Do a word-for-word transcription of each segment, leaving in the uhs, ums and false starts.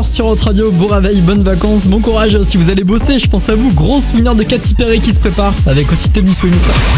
heures sur votre radio. Beau réveil, bonnes vacances, bon courage si vous allez bosser. Je pense à vous. Gros souvenir de Katy Perry qui se prépare avec aussi Teddy Swims.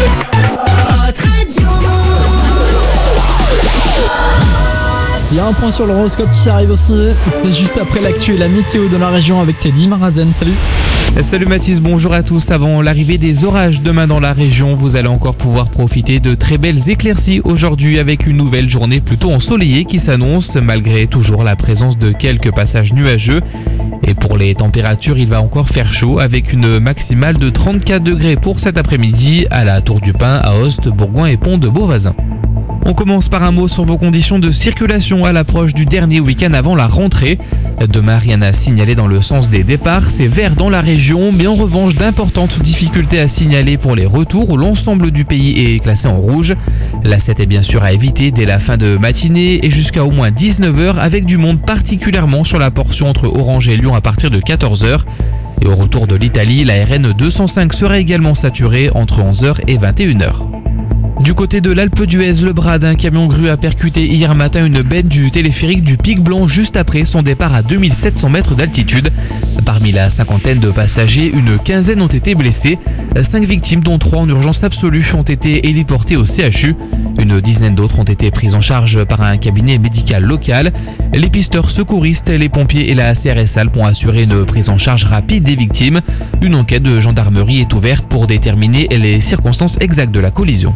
Il y a un point sur l'horoscope qui arrive aussi. C'est juste après l'actu et la météo de la région avec Teddy Marazen. Salut. Salut Mathis, bonjour à tous. Avant l'arrivée des orages demain dans la région, vous allez encore pouvoir profiter de très belles éclaircies aujourd'hui avec une nouvelle journée plutôt ensoleillée qui s'annonce malgré toujours la présence de quelques passages nuageux. Et pour les températures, il va encore faire chaud avec une maximale de trente-quatre degrés pour cet après-midi à la Tour du Pin, à Host, Bourgoin et Pont de Beauvoisin. On commence par un mot sur vos conditions de circulation à l'approche du dernier week-end avant la rentrée. Demain, rien à signaler dans le sens des départs, c'est vert dans la région, mais en revanche d'importantes difficultés à signaler pour les retours où l'ensemble du pays est classé en rouge. La sept est bien sûr à éviter dès la fin de matinée et jusqu'à au moins dix-neuf heures avec du monde particulièrement sur la portion entre Orange et Lyon à partir de quatorze heures. Et au retour de l'Italie, la R N deux cent cinq sera également saturée entre onze heures et vingt et une heures. Du côté de l'Alpe d'Huez, le bras d'un camion grue a percuté hier matin une benne du téléphérique du Pic Blanc juste après son départ à deux mille sept cents mètres d'altitude. Parmi la cinquantaine de passagers, une quinzaine ont été blessés. Cinq victimes, dont trois en urgence absolue, ont été héliportées au C H U. Une dizaine d'autres ont été prises en charge par un cabinet médical local. Les pisteurs secouristes, les pompiers et la C R S Alpes ont assuré une prise en charge rapide des victimes. Une enquête de gendarmerie est ouverte pour déterminer les circonstances exactes de la collision.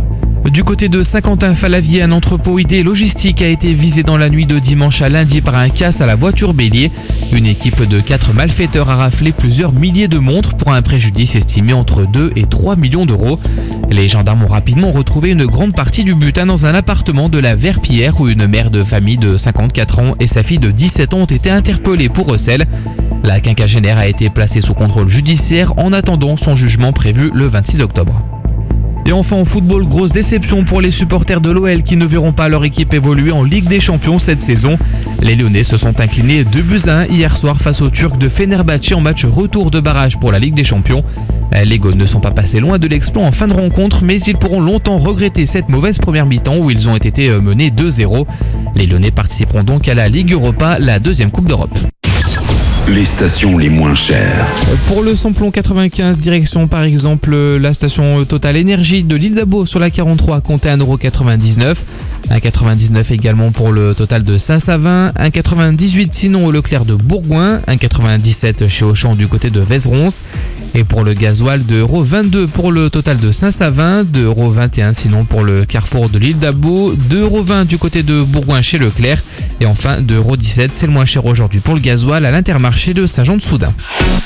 Du côté de Saint-Quentin-Fallavier, un entrepôt I D logistique a été visé dans la nuit de dimanche à lundi par un casse à la voiture bélier. Une équipe de quatre malfaiteurs a raflé plusieurs milliers de montres pour un préjudice estimé entre deux et trois millions d'euros. Les gendarmes ont rapidement retrouvé une grande partie du butin dans un appartement de la Verpillière où une mère de famille de cinquante-quatre ans et sa fille de dix-sept ans ont été interpellées pour recel. La quinquagénaire a été placée sous contrôle judiciaire en attendant son jugement prévu le vingt-six octobre. Et enfin en football, grosse déception pour les supporters de l'O L qui ne verront pas leur équipe évoluer en Ligue des Champions cette saison. Les Lyonnais se sont inclinés deux buts à un hier soir face aux Turcs de Fenerbahçe en match retour de barrage pour la Ligue des Champions. Les Gaunes ne sont pas passés loin de l'exploit en fin de rencontre, mais ils pourront longtemps regretter cette mauvaise première mi-temps où ils ont été menés deux zéro. Les Lyonnais participeront donc à la Ligue Europa, la deuxième Coupe d'Europe. Les stations les moins chères. Pour le samplon quatre-vingt-quinze, direction par exemple la station Total Énergie de l'île d'Abo sur la quarante-trois, comptez un euro quatre-vingt-dix-neuf. un euro quatre-vingt-dix-neuf également pour le Total de Saint-Savin, un euro quatre-vingt-dix-huit sinon au Leclerc de Bourgoin, un euro quatre-vingt-dix-sept chez Auchan du côté de Vézeron. Et pour le gasoil, deux euros vingt-deux pour le Total de Saint-Savin, deux euros vingt et un sinon pour le Carrefour de l'île d'Abo, deux euros vingt du côté de Bourgoin chez Leclerc. Et enfin deux euros dix-sept, c'est le moins cher aujourd'hui pour le gasoil à l'Intermarché de Saint-Jean-de-Soudain.